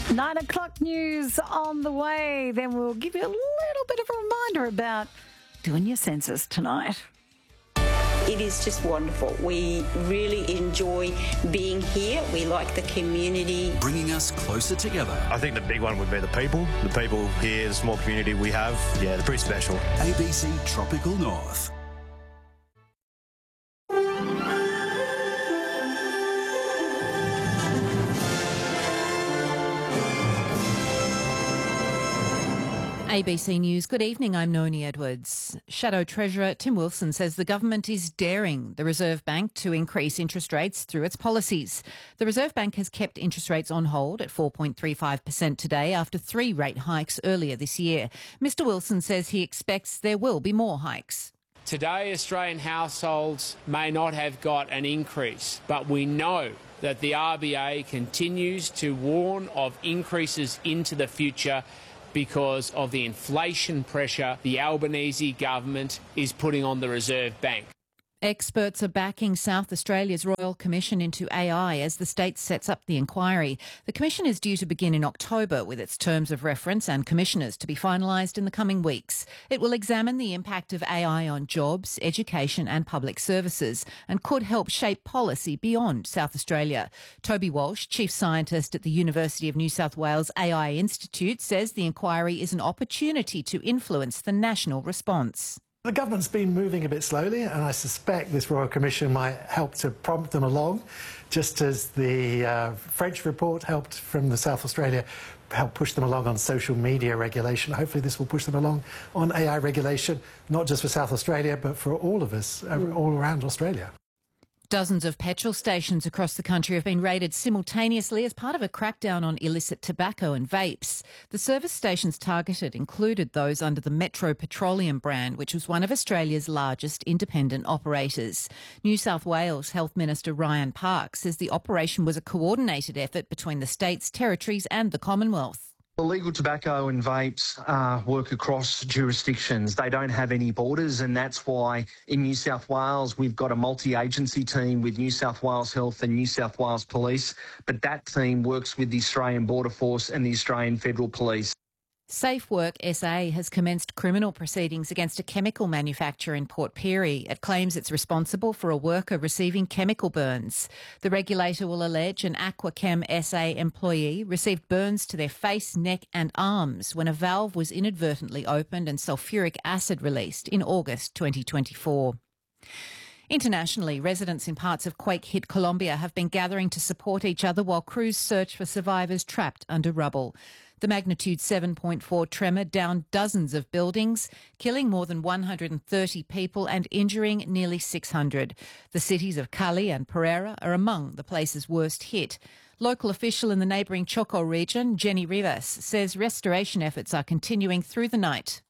9 o'clock news on the way. Then we'll give you a little bit of a reminder about doing your census tonight. It is just wonderful. We really enjoy being here. We like the community. Bringing us closer together. I think the big one would be the people. The people here, the small community we have, yeah, they're pretty special. ABC Tropical North. ABC News. Good evening, I'm Noni Edwards. Shadow Treasurer Tim Wilson says the government is daring the Reserve Bank to increase interest rates through its policies. The Reserve Bank has kept interest rates on hold at 4.35% today after 3 rate hikes earlier this year. Mr Wilson says he expects there will be more hikes. Today, Australian households may not have got an increase, but we know that the RBA continues to warn of increases into the future because of the inflation pressure the Albanese government is putting on the Reserve Bank. Experts are backing South Australia's Royal Commission into AI as the state sets up the inquiry. The commission is due to begin in October with its terms of reference and commissioners to be finalised in the coming weeks. It will examine the impact of AI on jobs, education and public services and could help shape policy beyond South Australia. Toby Walsh, Chief Scientist at the University of New South Wales AI Institute, says the inquiry is an opportunity to influence the national response. The government's been moving a bit slowly, and I suspect this Royal Commission might help to prompt them along, just as the French report helped from the South Australia, help push them along on social media regulation. Hopefully this will push them along on AI regulation, not just for South Australia, but for all of us, all around Australia. Dozens of petrol stations across the country have been raided simultaneously as part of a crackdown on illicit tobacco and vapes. The service stations targeted included those under the Metro Petroleum brand, which was one of Australia's largest independent operators. New South Wales Health Minister Ryan Park says the operation was a coordinated effort between the states, territories and the Commonwealth. Illegal tobacco and vapes work across jurisdictions. They don't have any borders, and that's why in New South Wales we've got a multi-agency team with New South Wales Health and New South Wales Police, but that team works with the Australian Border Force and the Australian Federal Police. Safe Work SA has commenced criminal proceedings against a chemical manufacturer in Port Pirie. It claims it's responsible for a worker receiving chemical burns. The regulator will allege an Aquachem SA employee received burns to their face, neck and arms when a valve was inadvertently opened and sulfuric acid released in August 2024. Internationally, residents in parts of quake-hit Colombia have been gathering to support each other while crews search for survivors trapped under rubble. The magnitude 7.4 tremor downed dozens of buildings, killing more than 130 people and injuring nearly 600. The cities of Cali and Pereira are among the places worst hit. Local official in the neighbouring Choco region, Jenny Rivas, says restoration efforts are continuing through the night.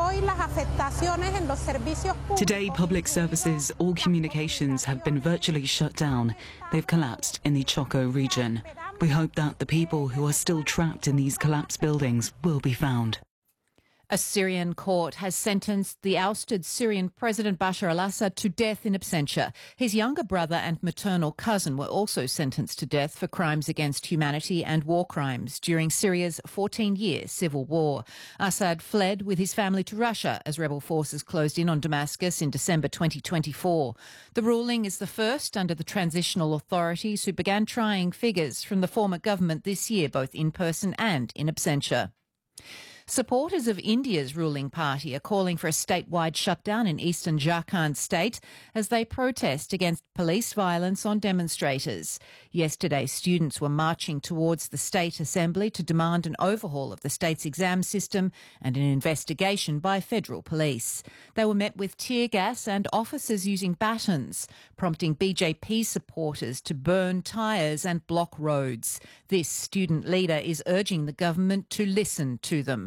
Today, public services, all communications have been virtually shut down. They've collapsed in the Choco region. We hope that the people who are still trapped in these collapsed buildings will be found. A Syrian court has sentenced the ousted Syrian President Bashar al-Assad to death in absentia. His younger brother and maternal cousin were also sentenced to death for crimes against humanity and war crimes during Syria's 14-year civil war. Assad fled with his family to Russia as rebel forces closed in on Damascus in December 2024. The ruling is the first under the transitional authorities who began trying figures from the former government this year, both in person and in absentia. Supporters of India's ruling party are calling for a statewide shutdown in eastern Jharkhand state as they protest against police violence on demonstrators. Yesterday, students were marching towards the state assembly to demand an overhaul of the state's exam system and an investigation by federal police. They were met with tear gas and officers using batons, prompting BJP supporters to burn tyres and block roads. This student leader is urging the government to listen to them.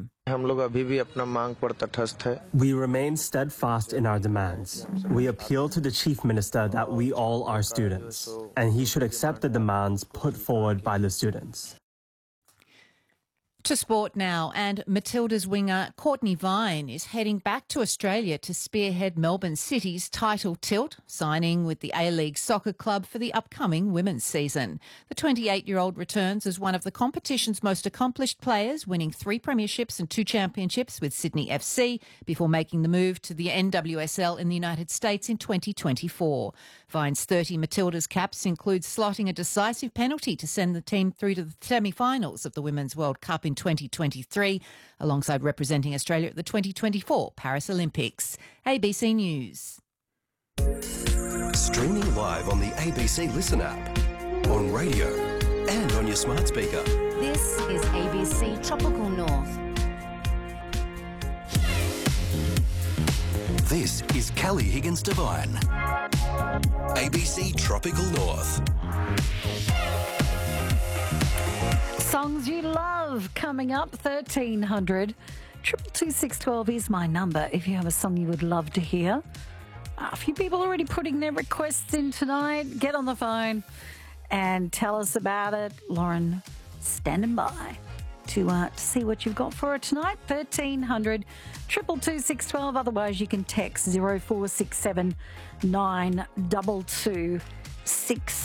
We remain steadfast in our demands. We appeal to the Chief Minister that we all are students, and he should accept the demands put forward by the students. To sport now, and Matilda's winger Courtney Vine is heading back to Australia to spearhead Melbourne City's title tilt, signing with the A-League Soccer Club for the upcoming women's season. The 28-year-old returns as one of the competition's most accomplished players, winning 3 premierships and 2 championships with Sydney FC before making the move to the NWSL in the United States in 2024. Vine's 30 Matildas caps include slotting a decisive penalty to send the team through to the semi-finals of the Women's World Cup in 2023, alongside representing Australia at the 2024 Paris Olympics. ABC News. Streaming live on the ABC Listen app, on radio and on your smart speaker. This is ABC Tropical North. This is Kelly Higgins Devine. ABC Tropical North. Songs you love coming up, 1300 222 612 is my number if you have a song you would love to hear. A few people already putting their requests in tonight. Get on the phone and tell us about it. Lauren, standing by to see what you've got for her tonight. 1300 222 612. Otherwise, you can text 0467 922 6